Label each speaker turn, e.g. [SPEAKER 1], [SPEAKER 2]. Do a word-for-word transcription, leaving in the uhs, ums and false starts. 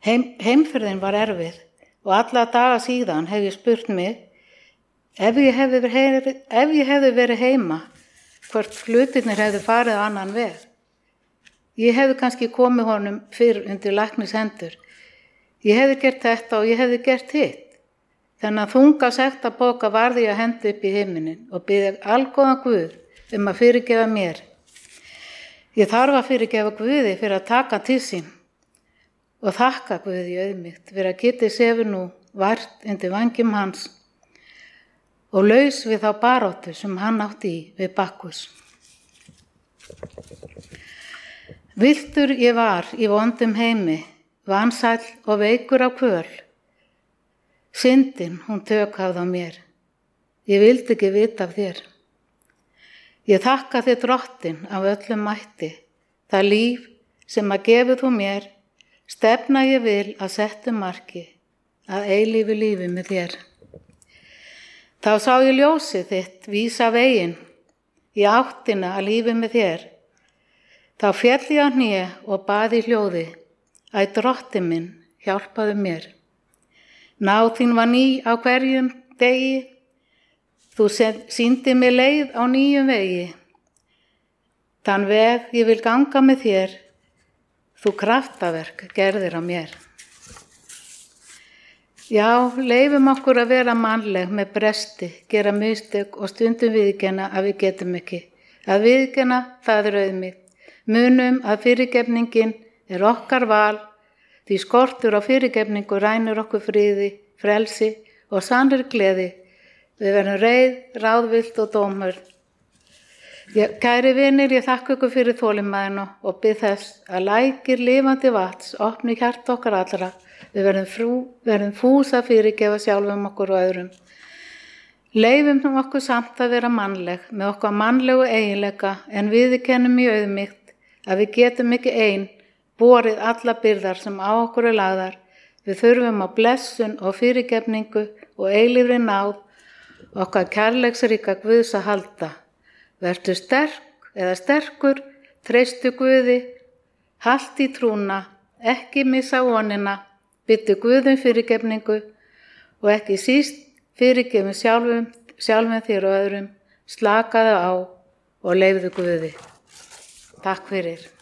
[SPEAKER 1] Heim, heimferðin var erfið og alla daga síðan hef ég spurt mig ef ég hefði verið, ef ég hefði verið heima hvort hlutirnir hefði farið á annan veg. Ég hefði kannski komið honum fyrr undir læknis hendur. Ég hefði gert þetta og ég hefði gert hitt. Þannig að þunga sektarpoka varði ég að henda upp í himinin og biðja algóðan Guð um að fyrirgefa mér. Ég þarf að fyrirgefa Guði fyrir að taka til sín og þakka Guði í auðmýkt fyrir að geti sefur nú vært undir vængjum hans og laus við þá baráttu sem hann átti í við Bakkus. Villtur ég var í vondum heimi, vansæll og veikur á kvöl. Syndin, hún tök hafði á mér. Ég vildi ekki vita af þér. Ég þakka þér drottin af öllum mætti. Það líf sem að gefið þú mér, stefna ég vil að settu marki, að eilífu lífi með þér. Þá sá ég ljósið þitt vísa veginn, í áttina að lífi með þér. Þá féll ég á hné og baði hljóði, æ drotti minn, hjálpaðu mér. Náð þín var ný á hverjum degi, þú sýndi mig leið á nýjum vegi. Þann veg ég vil ganga með þér, þú kraftaverk gerðir á mér. Já, leifum okkur að vera mannleg með bresti, gera mistök og stundum viðurkenna að við getum ekki. Að viðurkenna það er auðmýkt. Munum að fyrirgefningin er okkar val, því skortur á fyrirgefningu rænir okkur friði, frelsi og sannri gleði. Við verðum reið, ráðvillt og dómur. Ég, kæri vinir, ég þakka ykkur fyrir þolinmæðina og bið þess að lækir lifandi vatns opni hjart okkar allra. Við verðum, frú, verðum fús að fyrirgefa sjálfum okkur og öðrum. Leifum nú okkur samt að vera mannleg með okkar mannlegu eiginleika en viðurkennum í auðmýkt að við getum ekki ein borið alla byrðar sem á okkur er lagðar. Við þurfum á blessun og fyrirgefningu og eilífri náð okkar kærleiksríka Guðs að halda. Vertu sterk eða sterkur, treystu Guði, halt í trúna, ekki missa vonina, biðdu Guðum fyrirgefningu og ekki síst fyrirgefum sjálfum, sjálfum þér og öðrum, slakaðu á og leyfðu Guði. Takk fyrir.